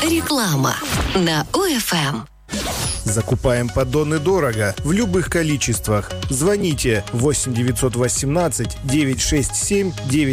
Реклама на УФМ. Закупаем поддоны дорого, в любых количествах. Звоните 8 918 967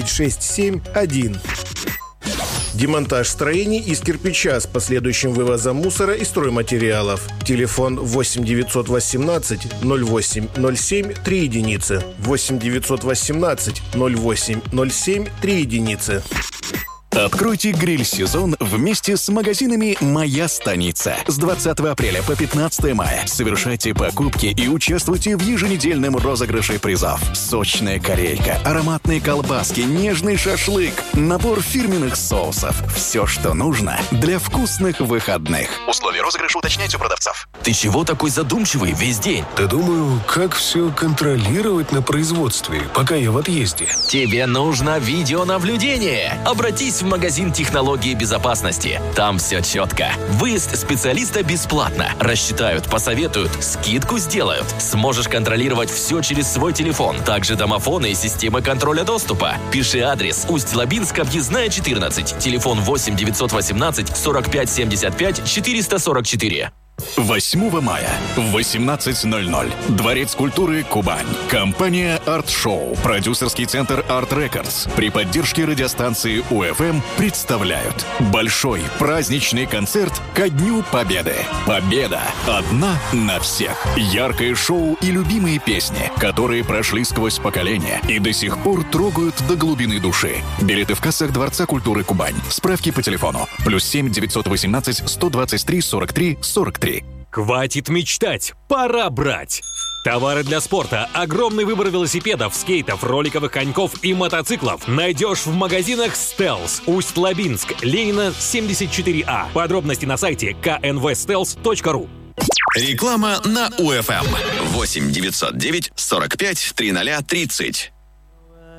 967-1. Демонтаж строений из кирпича с последующим вывозом мусора и стройматериалов. Телефон 8 918 08 07 3 единицы. 8 918 08 07 3 единицы. Откройте гриль-сезон вместе с магазинами «Моя станица». С 20 апреля по 15 мая совершайте покупки и участвуйте в еженедельном розыгрыше призов. Сочная корейка, ароматные колбаски, нежный шашлык, набор фирменных соусов. Все, что нужно для вкусных выходных. Условия розыгрыша уточняйте у продавцов. Ты чего такой задумчивый весь день? Да думаю, как все контролировать на производстве, пока я в отъезде. Тебе нужно видеонаблюдение. Обратись в магазин технологии безопасности. Там все четко. Выезд специалиста бесплатно. Рассчитают, посоветуют, скидку сделают. Сможешь контролировать все через свой телефон. Также домофоны и системы контроля доступа. Пиши адрес: Усть-Лабинск, объездная 14. Телефон 8 918 45 75 444. 8 мая в 18:00. Дворец культуры «Кубань». Компания «Арт-шоу», продюсерский центр «Арт Рекордс» при поддержке радиостанции УФМ представляют большой праздничный концерт ко Дню Победы. Победа одна на всех. Яркое шоу и любимые песни, которые прошли сквозь поколения и до сих пор трогают до глубины души. Билеты в кассах Дворца культуры «Кубань». Справки по телефону +7 918 123 43 43. Хватит мечтать, пора брать! Товары для спорта, огромный выбор велосипедов, скейтов, роликовых коньков и мотоциклов найдешь в магазинах «Стелс». Усть-Лабинск, Ленина, 74А. Подробности на сайте knvstels.ru. Реклама на УФМ. 8 909 45 00 30.